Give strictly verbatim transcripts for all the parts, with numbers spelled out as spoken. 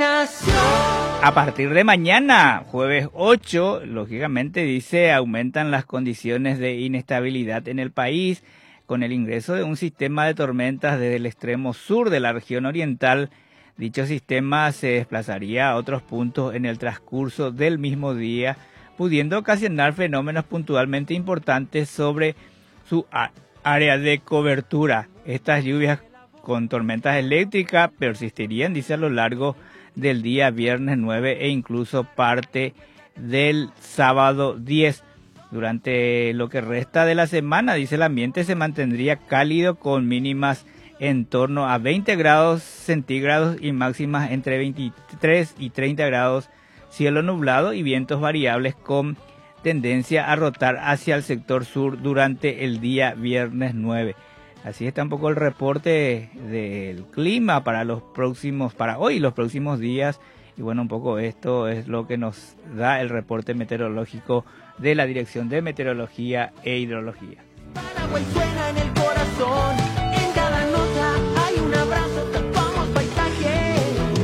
A partir de mañana, jueves ocho, lógicamente dice, aumentan las condiciones de inestabilidad en el país con el ingreso de un sistema de tormentas desde el extremo sur de la región oriental. Dicho sistema se desplazaría a otros puntos en el transcurso del mismo día, pudiendo ocasionar fenómenos puntualmente importantes sobre su área de cobertura. Estas lluvias con tormentas eléctricas persistirían, dice, a lo largo del día viernes nueve e incluso parte del sábado diez. Durante lo que resta de la semana, dice, el ambiente se mantendría cálido con mínimas en torno a veinte grados centígrados y máximas entre veintitrés y treinta grados, cielo nublado y vientos variables con tendencia a rotar hacia el sector sur durante el día viernes nueve. Así está un poco el reporte del clima para los próximos, para hoy y los próximos días. Y bueno, un poco esto es lo que nos da el reporte meteorológico de la Dirección de Meteorología e Hidrología. Paraguay suena en el corazón, en cada nota hay un abrazo, tapamos paisaje.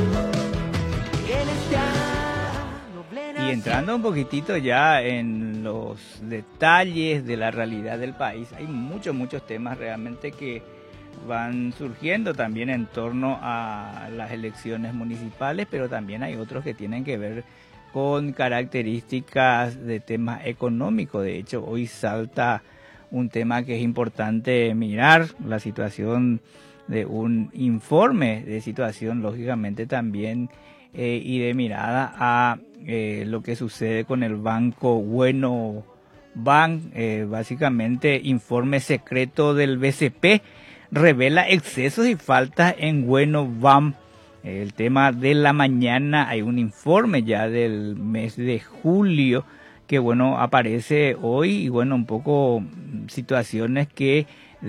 Y entrando un poquitito ya en los detalles de la realidad del país, hay muchos, muchos temas realmente que van surgiendo también en torno a las elecciones municipales, pero también hay otros que tienen que ver con características de temas económicos. De hecho, hoy salta un tema que es importante mirar, la situación de un informe de situación, lógicamente también, eh, y de mirada a eh, lo que sucede con el banco Bueno Bank. Eh, básicamente, informe secreto del B C P revela excesos y faltas en Bueno Bank. El tema de la mañana, hay un informe ya del mes de julio que, bueno, aparece hoy y, bueno, un poco situaciones que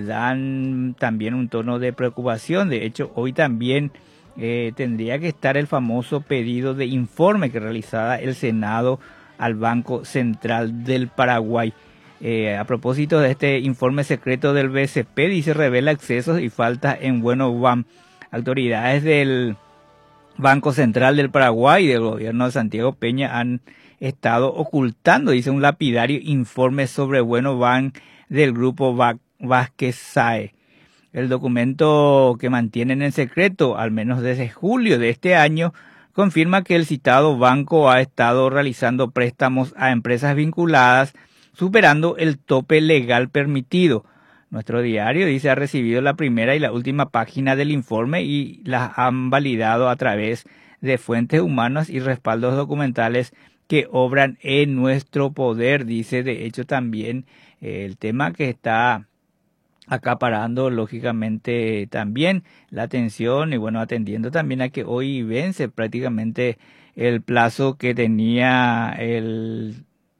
dan también un tono de preocupación. De hecho, hoy también eh, tendría que estar el famoso pedido de informe que realizaba el Senado al Banco Central del Paraguay. Eh, a propósito de este informe secreto del B C P, dice, revela excesos y faltas en Bueno Bank. Autoridades del Banco Central del Paraguay y del gobierno de Santiago Peña han estado ocultando, dice, un lapidario informe sobre Bueno Bank del grupo Vázquez Sae. El documento, que mantienen en secreto al menos desde julio de este año, confirma que el citado banco ha estado realizando préstamos a empresas vinculadas, superando el tope legal permitido. Nuestro diario, dice, ha recibido la primera y la última página del informe y las han validado a través de fuentes humanas y respaldos documentales que obran en nuestro poder. Dice, de hecho, también eh, el tema que está acaparando lógicamente también la atención y, bueno, atendiendo también a que hoy vence prácticamente el plazo que tenía el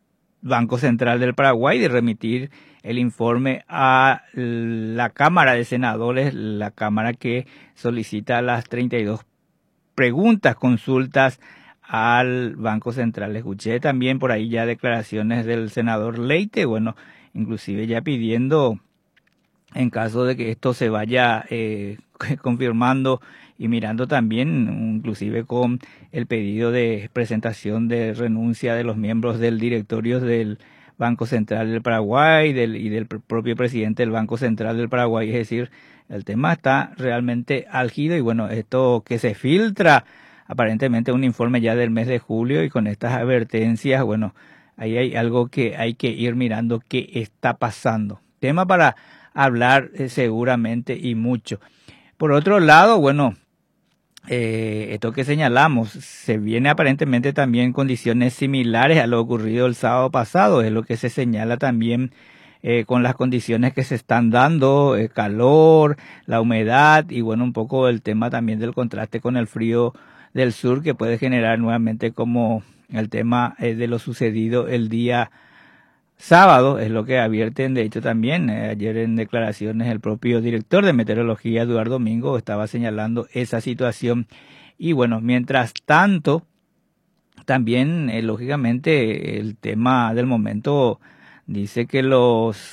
Banco Central del Paraguay de remitir el informe a la Cámara de Senadores, la Cámara que solicita las treinta y dos preguntas, consultas al Banco Central. Escuché también por ahí ya declaraciones del senador Leite, bueno, inclusive ya pidiendo, en caso de que esto se vaya eh, confirmando y mirando también, inclusive con el pedido de presentación de renuncia de los miembros del directorio del Banco Central del Paraguay del, y del propio presidente del Banco Central del Paraguay. Es decir, el tema está realmente álgido y, bueno, esto que se filtra, aparentemente un informe ya del mes de julio, y con estas advertencias, bueno, ahí hay algo que hay que ir mirando qué está pasando. Tema para hablar eh, seguramente y mucho. Por otro lado, bueno, eh, esto que señalamos, se viene aparentemente también condiciones similares a lo ocurrido el sábado pasado, es lo que se señala también eh, con las condiciones que se están dando, el calor, la humedad y, bueno, un poco el tema también del contraste con el frío del sur, que puede generar nuevamente como el tema eh, de lo sucedido el día sábado, es lo que advierten, de hecho, también eh, ayer en declaraciones el propio director de meteorología, Eduardo Domingo, estaba señalando esa situación. Y, bueno, mientras tanto, también eh, lógicamente el tema del momento dice que los